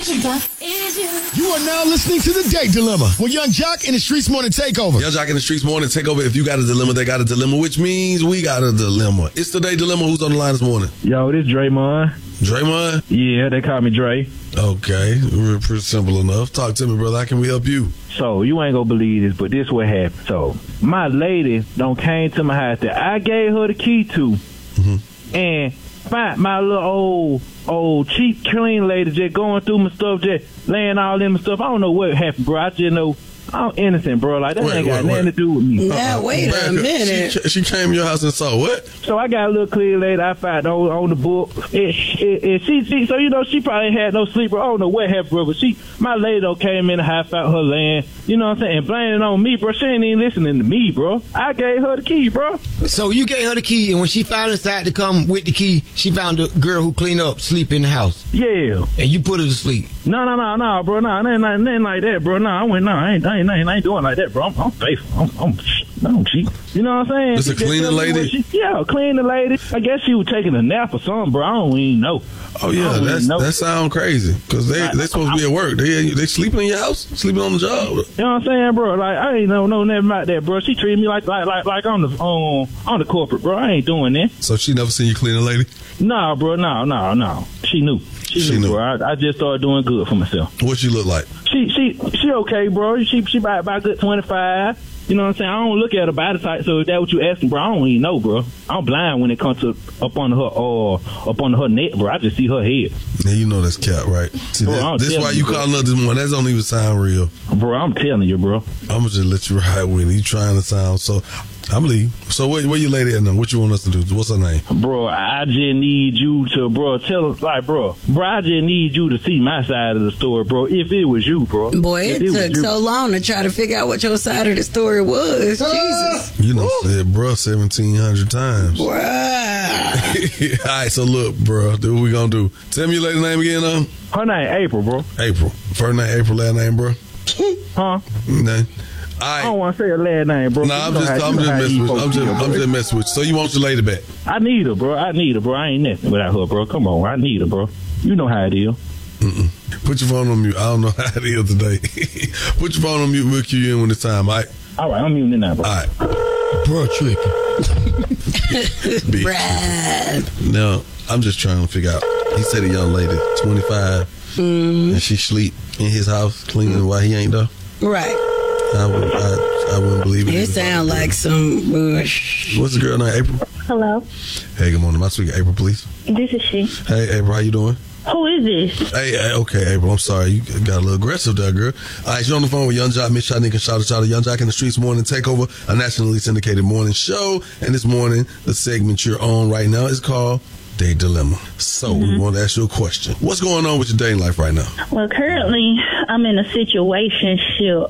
You are now listening to The Date Dilemma with Young Jock and the Streets Morning Takeover. Young Jock and the Streets Morning Takeover. If you got a dilemma, they got a dilemma, which means we got a dilemma. It's The Date Dilemma. Who's on the line this morning? Yo, this Draymond. Draymond? Yeah, they call me Dre. Okay, we're pretty simple enough. Talk to me, brother. How can we help you? So, you ain't gonna believe this, but this what happened. So, my lady came to my house that I gave her the key to. And my little old cheap clean lady just going through my stuff, just laying all in my stuff. I don't know what happened, bro. I just know I'm innocent, bro. Like, that ain't got nothing to do with me. Now, wait a minute. She came to your house and saw what? So I got a little clean lady I found on the book. And she so, you know, she probably had no sleep. I don't know what happened, bro. But my lady came in the house, found her land. You know what I'm saying? And blaming on me, bro. She ain't even listening to me, bro. I gave her the key, bro. So you gave her the key, and when she finally decided to come with the key, she found a girl who cleaned up, sleep in the house. Yeah. And you put her to sleep. No, bro. No, it ain't like that, bro. No, I ain't doing like that, bro. I'm faithful. I don't cheat. You know what I'm saying? This a cleaning lady? Yeah, cleaning lady. I guess she was taking a nap or something, bro. I don't even know. Oh, yeah, that sound crazy. Because they supposed to be at work. They sleeping in your house? Sleeping on the job? You know what I'm saying, bro? Like, I ain't know nothing about that, bro. She treated me like on the corporate, bro. I ain't doing that. So she never seen you clean a lady? Nah, bro. No. She knew. She knew, bro. I just started doing good for myself. What she look like? She okay, bro. She about a good 25. You know what I'm saying? I don't look at her body type, so if that's what you asking, bro, I don't even know, bro. I'm blind when it comes to up on her neck, bro. I just see her head. Yeah, you know that's cap, right? See, bro, this why you calling up this morning. That don't even sound real. Bro, I'm telling you, bro. I'm going to just let you ride with it. You trying to sound so... I'm leaving. So where you lady at now? What you want us to do? What's her name? Bro, I just need you to, bro, tell us, like, bro, I just need you to see my side of the story, bro, if it was you, bro. Boy, it took so long to try to figure out what your side of the story was. Jesus. You know, said bro 1,700 times. Wow. All right, so look, bro, what we gonna do? Tell me your lady name again, Her name April, bro. April. First name April, last name, bro? Huh? Name. I don't want to say her last name, bro. Nah, I'm just messing with you. So you want your lady back? I need her, bro. I ain't nothing without her, bro. Come on, I need her, bro. You know how it is. Put your phone on mute. I don't know how it is today. Put your phone on mute. We'll cue you in when it's time, all right? All right, I'm muting it now, bro. All right. Bro, tricky. Brad. No, I'm just trying to figure out. He said a young lady, 25, and she sleep in his house cleaning while he ain't there. Right. I wouldn't believe it. It sounds like some bush. What's the girl name? April? Hello. Hey, good morning. Am I speaking to April, please? This is she. Hey, April, how you doing? Who is this? Hey, okay, April, I'm sorry. You got a little aggressive there, girl. All right, you're on the phone with Young Jock, Miss Shotnik, and Shout Young Jock in the Streets Morning Takeover, a nationally syndicated morning show. And this morning, the segment you're on right now is called Date Dilemma. So we want to ask you a question. What's going on with your dating life right now? Well, currently I'm in a situationship,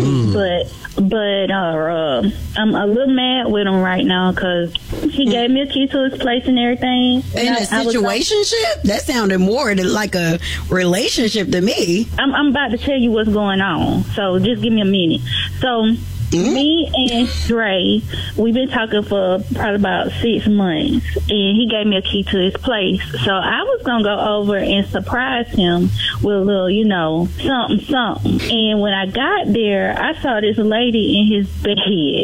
but I'm a little mad with him right now because he gave me a key to his place and everything. In a situationship? That sounded more like a relationship to me. I'm about to tell you what's going on, so just give me a minute. So me and Dre, we've been talking for probably about 6 months, and he gave me a key to his place. So I was going to go over and surprise him with a little, something. And when I got there, I saw this lady in his bed,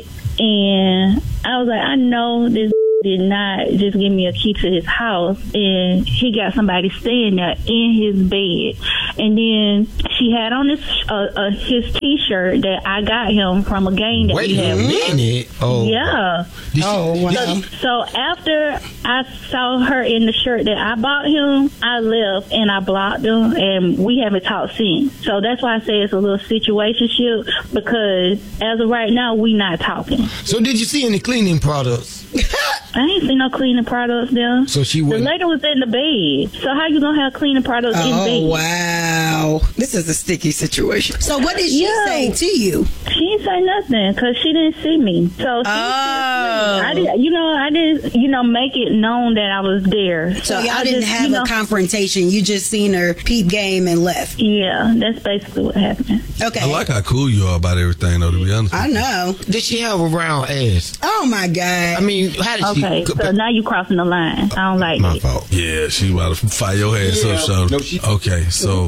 and I was like, I know this did not just give me a key to his house, and he got somebody staying there in his bed. And then she had on his T-shirt that I got him from a game that we had. Wait a minute. Oh. Yeah. Wow. So after I saw her in the shirt that I bought him, I left and I blocked him, and we haven't talked since. So that's why I say it's a little situationship, because as of right now, we not talking. So did you see any cleaning products? I ain't seen no cleaning products there. So the lady was in the bed. So how you gonna have cleaning products in bed? Oh, wow. This is a sticky situation. So what did she say to you? She didn't say nothing because she didn't see me. So I didn't make it known that I was there. So y'all didn't have a confrontation. You just seen her peep game and left. Yeah, that's basically what happened. Okay. I like how cool you are about everything, though, to be honest. I know. Did she have a round ass? Oh, my God. I mean, how did she... Okay, so now you crossing the line. I don't like My it. fault. Yeah, she about to fire your ass up, so. No, okay, so what we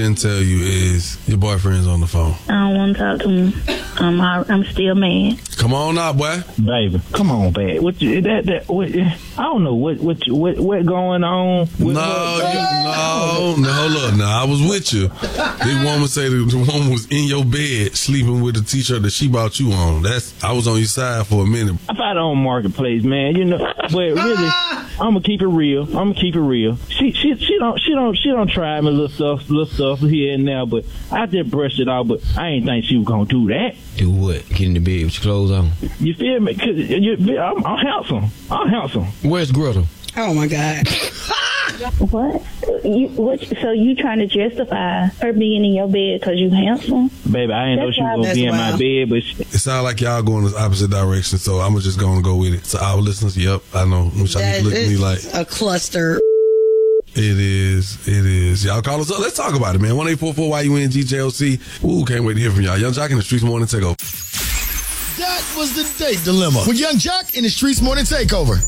shouldn't tell you is your boyfriend's on the phone. I don't want to talk to him. I'm still mad. Come on out, boy. Baby, come on, babe. What I don't know what going on. No, look. Now, I was with you. This woman say the woman was in your bed sleeping with the t-shirt that she bought you on. I was on your side for a minute. I found it on Marketplace, man. You know, but really, I'm gonna keep it real. She don't try me little stuff here and there, but I just brushed it off. But I ain't think she was gonna do that. Do what? Get in the bed with your clothes on. You feel me? Cause I'm handsome. I'm handsome. Where's Gretel? Oh my God. What? So you trying to justify her being in your bed because you handsome? Baby, I ain't know she was gonna be in my bed, but it sounds like y'all going in the opposite direction, so I'm just gonna go with it. So our listeners, yep, I know. Which I look at me like a cluster. It is. Y'all call us up. Let's talk about it, man. 1-844-YUNGJLC. Ooh, can't wait to hear from y'all. Young Jock in the Streets Morning Takeover. That was the date dilemma with Young Jock in the Streets Morning Takeover.